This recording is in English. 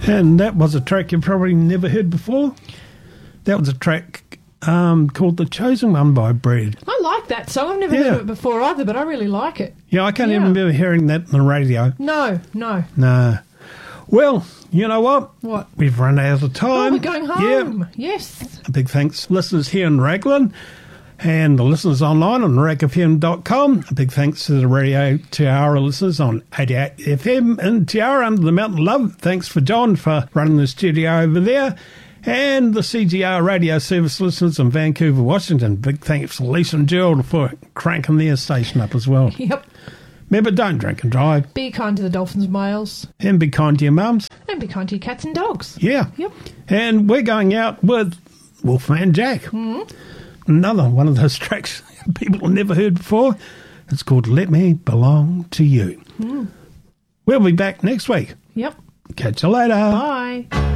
And that was a track you've probably never heard before. That was a track called The Chosen One by Bread. I like that song. I've never heard of it before either, but I really like it. Yeah, I can't even remember hearing that on the radio. No. Nah. Well, you know what? What? We've run out of time. Oh, we're going home. Yeah. Yes. A big thanks to listeners here in Raglan and the listeners online on ragfm.com. A big thanks to the Radio Tiara listeners on 88 FM in Tiara under the Mountain Love. Thanks for John for running the studio over there. And the CGR radio service listeners in Vancouver, Washington. Big thanks to Lisa and Gerald for cranking their station up as well. Yep. Remember, don't drink and drive. Be kind to the dolphins and whales. And be kind to your mums. And be kind to your cats and dogs. Yeah. Yep. And we're going out with Wolfman Jack. Mm-hmm. Another one of those tracks people have never heard before. It's called Let Me Belong to You. We'll be back next week. Yep. Catch you later. Bye.